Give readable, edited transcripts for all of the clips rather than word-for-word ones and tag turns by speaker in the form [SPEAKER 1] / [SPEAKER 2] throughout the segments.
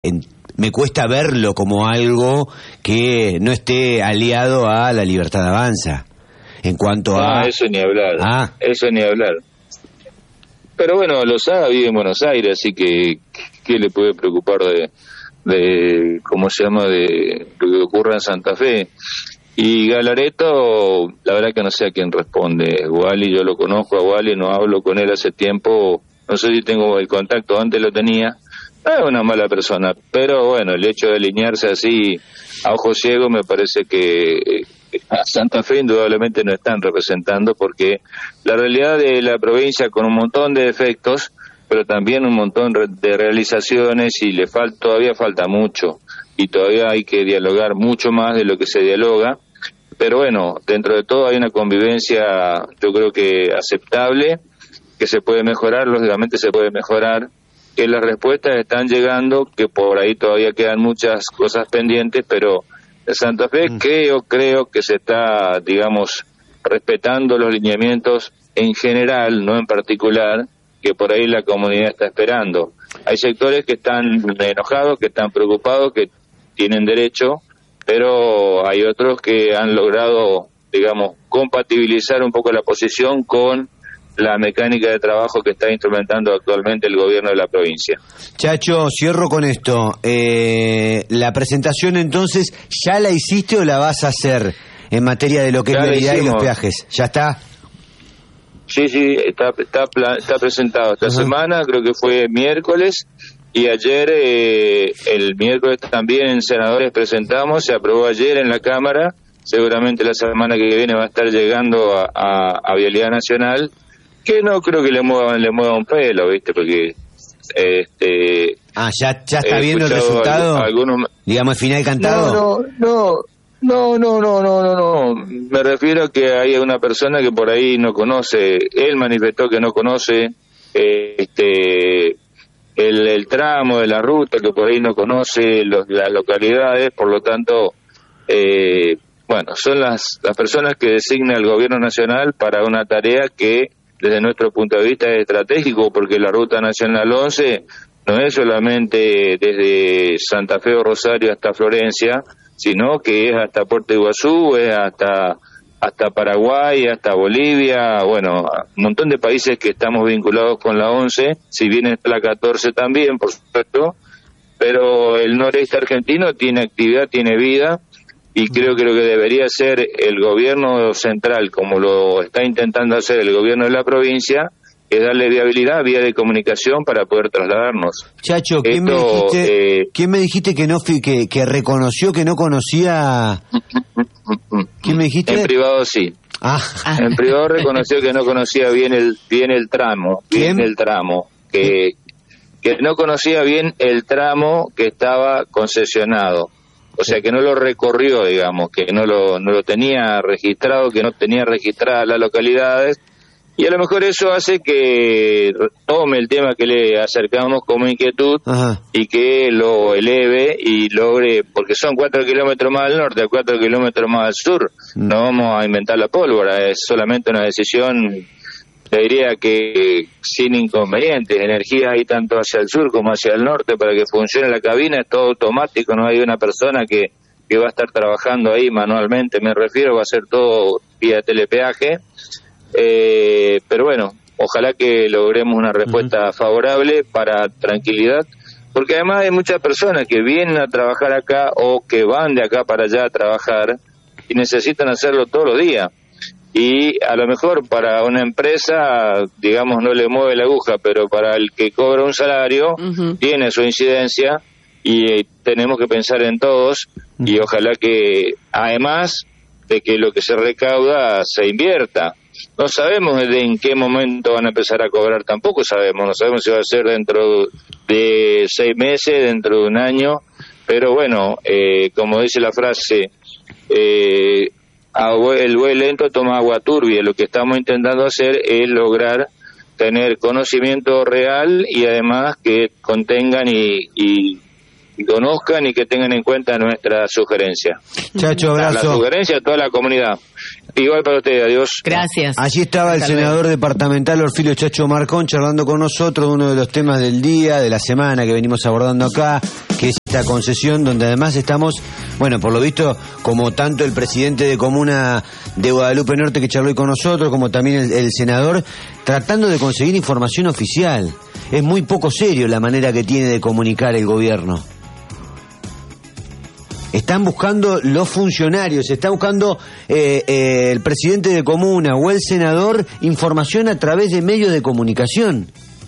[SPEAKER 1] me cuesta verlo como algo que no esté aliado a la Libertad Avanza. En cuanto a...
[SPEAKER 2] eso ni hablar. Eso ni hablar. Pero bueno, Lozada vive en Buenos Aires, así que ¿qué le puede preocupar de ¿cómo se llama?, de lo que ocurra en Santa Fe? Y Galareto, la verdad que no sé a quién responde. Wally, yo lo conozco a Wally, no hablo con él hace tiempo, no sé si tengo el contacto, antes lo tenía. No es una mala persona, pero bueno, el hecho de alinearse así a ojo ciego me parece que a Santa Fe indudablemente no están representando, porque la realidad de la provincia, con un montón de defectos, pero también un montón de realizaciones, y todavía falta mucho, y todavía hay que dialogar mucho más de lo que se dialoga, pero bueno, dentro de todo hay una convivencia, yo creo que aceptable, que se puede mejorar, lógicamente se puede mejorar, que las respuestas están llegando, que por ahí todavía quedan muchas cosas pendientes, pero en Santa Fe creo que se está, digamos, respetando los lineamientos en general, no en particular, que por ahí la comunidad está esperando. Hay sectores que están enojados, que están preocupados, que tienen derecho, pero hay otros que han logrado, digamos, compatibilizar un poco la posición con la mecánica de trabajo que está instrumentando actualmente el gobierno de la provincia.
[SPEAKER 1] Chacho, cierro con esto. La presentación entonces, ¿ya la hiciste o la vas a hacer en materia de lo que es vialidad y los peajes? ¿Ya está?
[SPEAKER 2] Sí, está presentado esta semana, creo que fue miércoles, y ayer, el miércoles también en Senadores presentamos, se aprobó ayer en la Cámara, seguramente la semana que viene va a estar llegando a Vialidad Nacional, que no creo que le mueva un pelo, ¿viste? Porque
[SPEAKER 1] ya está viendo el resultado, digamos, el final cantado.
[SPEAKER 2] No, me refiero a que hay una persona que por ahí no conoce, él manifestó que no conoce el tramo de la ruta, que por ahí no conoce las localidades, por lo tanto, bueno, son las personas que designa el gobierno nacional para una tarea que desde nuestro punto de vista es estratégico, porque la Ruta Nacional 11 no es solamente desde Santa Fe o Rosario hasta Florencia, sino que es hasta Puerto Iguazú, es hasta Paraguay, hasta Bolivia, bueno, un montón de países que estamos vinculados con la 11, si bien es la 14 también, por supuesto, pero el noreste argentino tiene actividad, tiene vida, y creo que lo que debería hacer el gobierno central, como lo está intentando hacer el gobierno de la provincia, es darle viabilidad, vía de comunicación para poder trasladarnos.
[SPEAKER 1] Chacho, ¿quién me dijiste que reconoció que no conocía? ¿Quién me dijiste?
[SPEAKER 2] En privado sí. En privado reconoció que no conocía bien el tramo, que no conocía bien el tramo que estaba concesionado. O sea, que no lo recorrió, digamos, que no lo tenía registrado, que no tenía registradas las localidades, y a lo mejor eso hace que tome el tema que le acercamos como inquietud. Ajá. Y que lo eleve y logre, porque son 4 kilómetros más al norte, 4 kilómetros más al sur, no vamos a inventar la pólvora, es solamente una decisión, te diría que sin inconvenientes. Energía hay tanto hacia el sur como hacia el norte para que funcione la cabina, es todo automático, no hay una persona que va a estar trabajando ahí manualmente, me refiero, va a ser todo vía telepeaje, pero bueno, ojalá que logremos una respuesta favorable para tranquilidad, porque además hay muchas personas que vienen a trabajar acá o que van de acá para allá a trabajar y necesitan hacerlo todos los días. Y a lo mejor para una empresa, digamos, no le mueve la aguja, pero para el que cobra un salario, tiene su incidencia, y tenemos que pensar en todos, y ojalá que, además de que lo que se recauda se invierta. No sabemos en qué momento van a empezar a cobrar, tampoco sabemos, no sabemos si va a ser dentro de 6 meses, dentro de un año, pero bueno, como dice la frase, el buey lento toma agua turbia. Lo que estamos intentando hacer es lograr tener conocimiento real y además que contengan y conozcan y que tengan en cuenta nuestra sugerencia.
[SPEAKER 1] Chacho, abrazo.
[SPEAKER 2] La sugerencia a toda la comunidad. Igual para usted, adiós.
[SPEAKER 3] Gracias.
[SPEAKER 1] Allí estaba el senador departamental Orfilio Chacho Marcón charlando con nosotros de uno de los temas del día, de la semana que venimos abordando acá, que es esta concesión donde además estamos, bueno, por lo visto, como tanto el presidente de Comuna de Guadalupe Norte que charló hoy con nosotros, como también el senador, tratando de conseguir información oficial. Es muy poco serio la manera que tiene de comunicar el gobierno. Están buscando los funcionarios, está buscando el presidente de comuna o el senador información a través de medios de comunicación.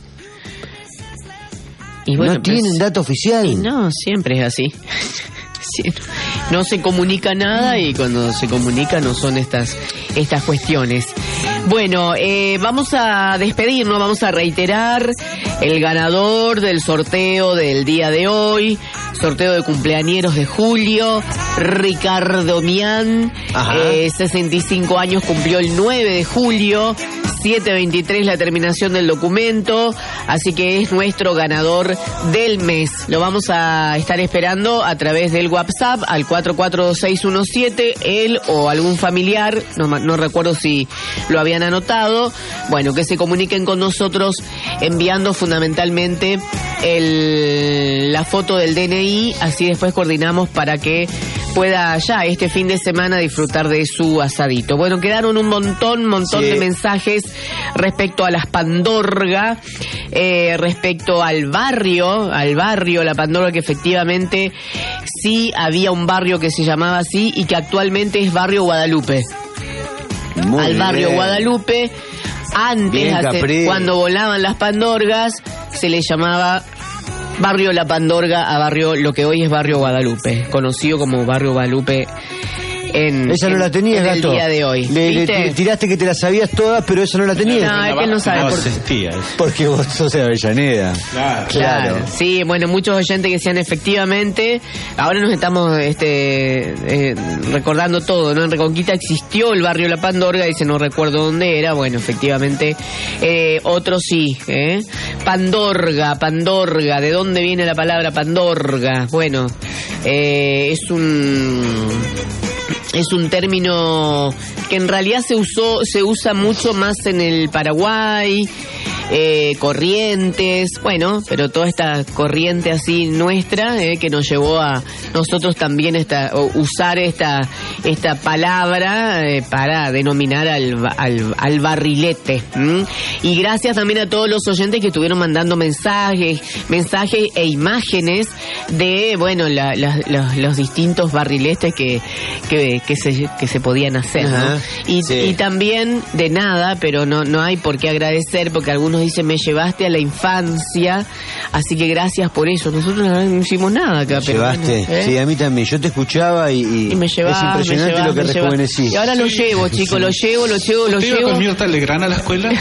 [SPEAKER 3] Y bueno,
[SPEAKER 1] no tienen dato oficial.
[SPEAKER 3] Y no, siempre es así. No se comunica nada y cuando se comunica no son estas cuestiones. Bueno, vamos a despedirnos, vamos a reiterar el ganador del sorteo del día de hoy, sorteo de cumpleañeros de julio, Ricardo Mian, 65 años, cumplió el 9 de julio, 7:23 la terminación del documento, así que es nuestro ganador del mes. Lo vamos a estar esperando a través del WhatsApp al 44617, él o algún familiar, no recuerdo si lo habían anotado, bueno, que se comuniquen con nosotros enviando fundamentalmente la foto del DNI, así después coordinamos para que pueda ya este fin de semana disfrutar de su asadito. Bueno, quedaron un montón de mensajes respecto a las Pandorga, respecto al barrio La Pandorga, que efectivamente sí había un barrio que se llamaba así y que actualmente es Barrio Guadalupe. Al barrio Guadalupe, antes, cuando volaban las Pandorgas, se le llamaba Barrio La Pandorga a barrio, lo que hoy es Barrio Guadalupe, conocido como Barrio Guadalupe
[SPEAKER 1] esa no la tenías,
[SPEAKER 3] en el día de hoy.
[SPEAKER 1] Le tiraste que te la sabías todas, pero esa no la tenías.
[SPEAKER 3] No, es que él no sabe
[SPEAKER 1] porque vos sos de Avellaneda. Claro.
[SPEAKER 3] Sí, bueno, muchos oyentes que decían efectivamente, ahora nos estamos recordando todo, ¿no? En Reconquista existió el barrio La Pandorga, dice, no recuerdo dónde era, bueno, efectivamente, otros sí, Pandorga, ¿de dónde viene la palabra Pandorga? Bueno, es un término que en realidad se usa mucho más en el Paraguay, Corrientes, bueno, pero toda esta corriente así nuestra que nos llevó a nosotros también usar esta palabra para denominar al barrilete. Y gracias también a todos los oyentes que estuvieron mandando mensajes e imágenes de, bueno, los distintos barriletes que se podían hacer, ¿no? Y también de nada, pero no hay por qué agradecer, porque algunos dicen, me llevaste a la infancia, así que gracias por eso. Nosotros no hicimos nada acá.
[SPEAKER 1] ¿Llevaste? Bueno, sí, a mí también. Yo te escuchaba y
[SPEAKER 3] me llevaba,
[SPEAKER 1] es impresionante lo que rejuvenecí.
[SPEAKER 3] Y ahora lo llevo, chicos, lo llevo.
[SPEAKER 4] ¿Te iba con Mirta Legrand a la escuela?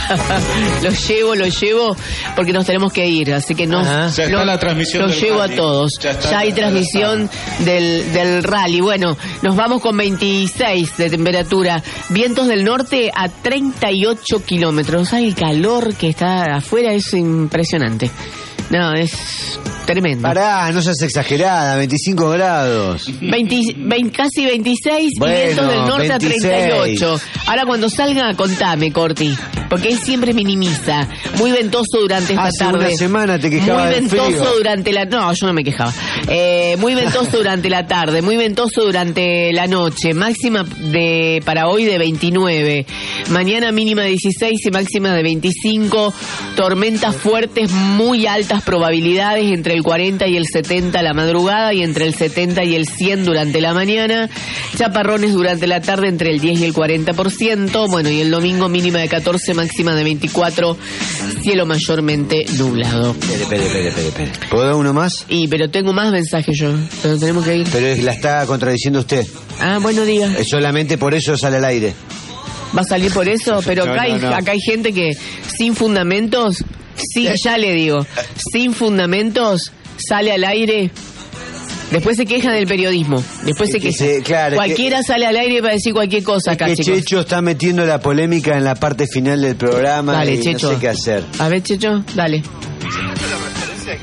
[SPEAKER 3] lo llevo porque nos tenemos que ir, así que
[SPEAKER 4] ya está la transmisión.
[SPEAKER 3] Los llevo
[SPEAKER 4] rally.
[SPEAKER 3] A todos. Ya hay transmisión del rally. Bueno, nos vamos con 26 de temperatura. Vientos del norte a 38 kilómetros. Hay el calor que está afuera, es impresionante. No, es tremendo.
[SPEAKER 1] Pará, no seas exagerada, 25 grados.
[SPEAKER 3] Casi 26
[SPEAKER 1] bueno,
[SPEAKER 3] y vientos del norte 26. A 38. Ahora cuando salga, contame, Corti, porque él siempre minimiza. Muy ventoso durante esta tarde.
[SPEAKER 1] Hace una semana te quejabas
[SPEAKER 3] muy ventoso
[SPEAKER 1] del frío.
[SPEAKER 3] Durante la... No, yo no me quejaba. Muy ventoso durante la tarde, muy ventoso durante la noche. Máxima para hoy de 29. Mañana mínima de 16 y máxima de 25. Tormentas fuertes, muy altas probabilidades, entre el 40 y el 70 a la madrugada y entre el 70 y el 100 durante la mañana. Chaparrones durante la tarde entre el 10 y el 40%. Bueno, y el domingo mínima de 14, máxima de 24, cielo mayormente nublado.
[SPEAKER 1] Espere. ¿Puedo dar uno más?
[SPEAKER 3] Pero tengo más mensajes yo, pero tenemos que ir.
[SPEAKER 1] Pero la está contradiciendo usted.
[SPEAKER 3] Bueno, diga.
[SPEAKER 1] Solamente por eso sale al aire.
[SPEAKER 3] ¿Va a salir por eso? Pero acá hay gente que sin fundamentos, sí, ya le digo, sin fundamentos sale al aire. Después se quejan del periodismo. Después se quejan. Claro, cualquiera sale al aire para decir cualquier cosa acá, chicos.
[SPEAKER 1] Checho está metiendo la polémica en la parte final del programa.
[SPEAKER 3] Dale,
[SPEAKER 1] y
[SPEAKER 3] Checho.
[SPEAKER 1] No sé qué hacer.
[SPEAKER 3] A ver, Checho, dale.
[SPEAKER 5] La referencia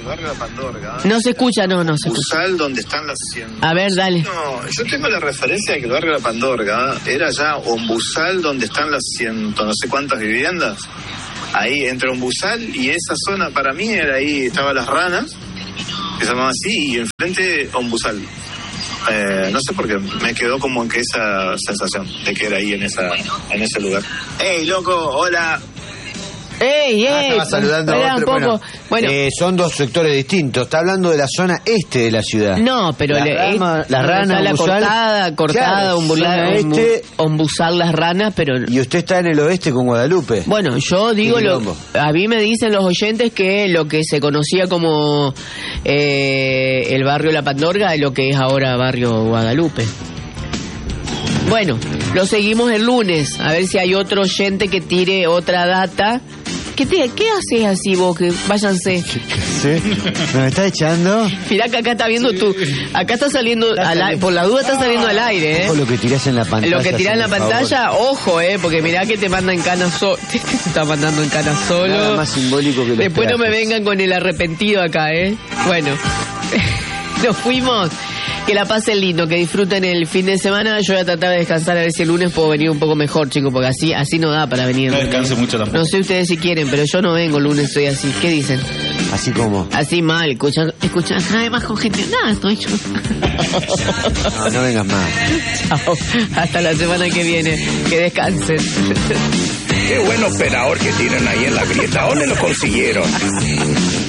[SPEAKER 5] el barrio La Pandorga.
[SPEAKER 3] No se escucha, no se escucha.
[SPEAKER 5] Busal, donde están las 100.
[SPEAKER 3] A ver, dale.
[SPEAKER 5] No, yo tengo la referencia de que el barrio La Pandorga era ya Ombusal, donde están las 100, no sé cuántas viviendas. Ahí, entre Ombusal y esa zona, para mí era ahí, estaban las ranas, que se llamaban así, y enfrente Ombusal. No sé por qué, me quedó como que esa sensación de que era ahí en ese lugar. ¡Ey, loco! ¡Hola!
[SPEAKER 3] ¡Ey!
[SPEAKER 1] Estaba saludando a otro. Bueno, son dos sectores distintos. Está hablando de la zona este de la ciudad.
[SPEAKER 3] No, pero
[SPEAKER 1] la rana,
[SPEAKER 3] la cortada, claro, ombusal las ranas, pero...
[SPEAKER 1] Y usted está en el oeste con Guadalupe.
[SPEAKER 3] Bueno, yo digo, a mí me dicen los oyentes que lo que se conocía como el barrio La Pandorga es lo que es ahora barrio Guadalupe. Bueno, lo seguimos el lunes, a ver si hay otro oyente que tire otra data. ¿Qué haces así vos? Que váyanse.
[SPEAKER 1] ¿Sí? ¿Me está echando?
[SPEAKER 3] Mirá que acá está viendo tú. Acá está saliendo, por la duda está saliendo al aire, ¿eh?
[SPEAKER 1] Ojo lo que tirás en la pantalla.
[SPEAKER 3] Lo que tirás en la pantalla, ojo, porque mirá que te manda en cana solo. Te está mandando en cana solo.
[SPEAKER 1] Nada más simbólico que
[SPEAKER 3] después no me vengan con el arrepentido acá, Bueno, nos fuimos. Que la pasen lindo, que disfruten el fin de semana. Yo voy a tratar de descansar a ver si el lunes puedo venir un poco mejor, chicos, porque así no da para venir.
[SPEAKER 4] No descanse mucho tampoco.
[SPEAKER 3] No sé ustedes si quieren, pero yo no vengo el lunes, estoy así. ¿Qué dicen?
[SPEAKER 1] ¿Así como?
[SPEAKER 3] Así mal, escuchan además con gente. Nada, estoy yo.
[SPEAKER 1] No vengas más.
[SPEAKER 3] Chao, hasta la semana que viene. Que descansen.
[SPEAKER 6] Qué buen operador que tienen ahí en la grieta. ¿Dónde lo consiguieron?